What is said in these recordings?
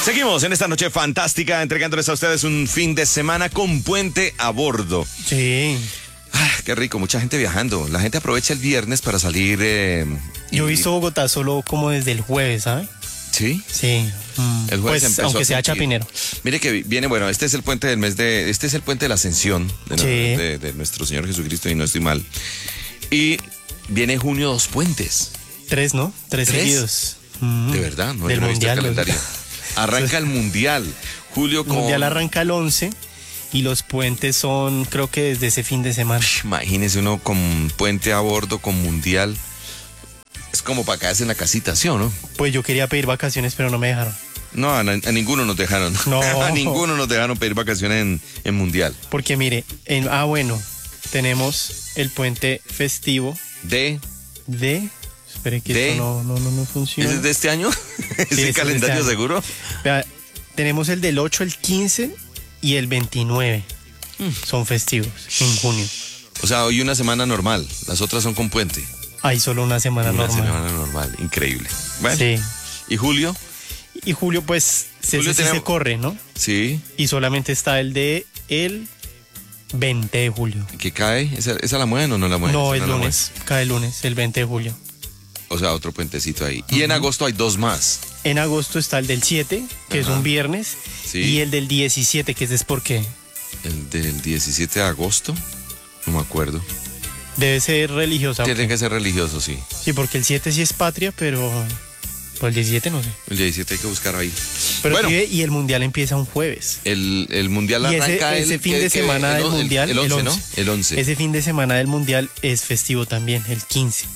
Seguimos en esta noche fantástica, entregándoles a ustedes un fin de semana con puente a bordo. Sí. Qué rico, mucha gente viajando. La gente aprovecha el viernes para salir. Yo he visto Bogotá solo como desde el jueves, ¿sabes? ¿Sí? Sí. El jueves pues, empezó aunque a sea sentir. Chapinero. Mire que viene, bueno, este es el puente del mes de. Este es el puente de la Ascensión de nuestro Señor Jesucristo, y no estoy mal. Y viene junio 2 puentes. 3, ¿no? 3 seguidos. De verdad, no Del yo no he visto el mundial. calendario. Arranca el mundial. Julio El con. mundial arranca el 11 y los puentes son, creo que desde ese fin de semana. Imagínese uno con puente a bordo, con mundial. Es como para quedarse en la casita, ¿sí o no? Pues yo quería pedir vacaciones, pero no me dejaron. No, a ninguno nos dejaron. No. A ninguno nos dejaron pedir vacaciones en mundial. Porque mire, bueno, tenemos el puente festivo De. Espere que De- esto no funciona. ¿Ese es de este año? ese es ¿Ese de calendario este año. seguro? Vea, tenemos el del 8, el 15 y el 29. Son festivos en junio. O sea, hoy una semana normal. Las otras son con puente. Hay solo una semana Una normal. semana normal. Increíble. Bueno. Sí. ¿Y julio? Y julio, pues, Julio ese sí se corre, ¿no? Sí. Y solamente está el de el 20 de julio. ¿Qué cae? ¿Esa la mueven o no la mueven? No, Esa el la lunes. Cae el lunes, el 20 de julio. mueven. O sea, otro puentecito ahí. Y en agosto hay 2 más. En agosto está el del 7, que es Ajá. un viernes. Sí. Y el del 17, que ese es por qué. El del 17 de agosto. No me acuerdo. Debe ser religiosa. Tiene que ser religioso, sí. Sí, porque el 7 sí es patria, pero el 17 no sé. El 17 hay que buscar ahí. Pero Bueno, sí, y el mundial empieza un jueves. el mundial Y arranca ese fin de semana del mundial, el 11, ¿no? El 11. Ese fin de semana del mundial es festivo también, el 15.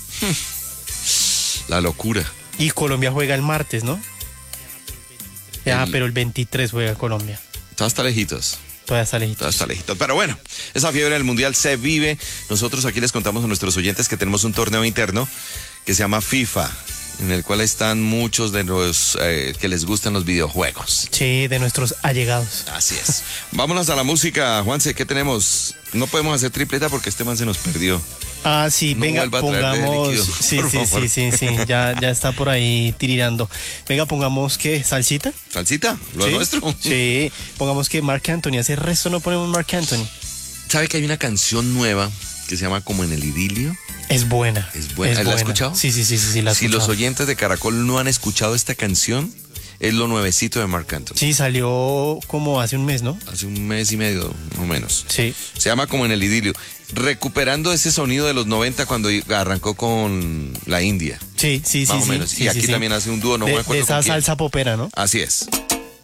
La locura. Y Colombia juega el martes, ¿no? Pero el 23 juega Colombia. Todo está lejitos. Todavía está lejitos. Todo está lejitos. Pero bueno, esa fiebre del mundial se vive. Nosotros aquí les contamos a nuestros oyentes que tenemos un torneo interno que se llama FIFA, en el cual están muchos de los que les gustan los videojuegos. Sí, de nuestros allegados. Así es. Vámonos a la música, Juanse. ¿Qué tenemos? No podemos hacer tripleta porque este man se nos perdió. Ah, sí, No venga, vuelva a traer de pongamos. líquido, Sí, por favor. sí, ya está por ahí tirirando. Venga, pongamos que salsita. ¿Salsita? ¿Lo Sí, nuestro? Sí, pongamos que Marc Anthony. Hace resto no ponemos Marc Anthony. ¿Sabe que hay una canción nueva que se llama Como en el idilio? Es buena. Es buena. ¿La has escuchado? Sí, la he Si los escuchado. oyentes de Caracol no han escuchado esta canción, es lo nuevecito de Marc Anthony. Sí, salió como hace un mes, ¿no? Hace un mes y medio, más o menos. Sí. Se llama Como en el idilio. Recuperando ese sonido de los 90 cuando arrancó con la India. Sí. Más o menos. Sí, Y aquí sí. también hace un dúo, no me de acuerdo esa con quién. salsa popera, ¿no? Así es.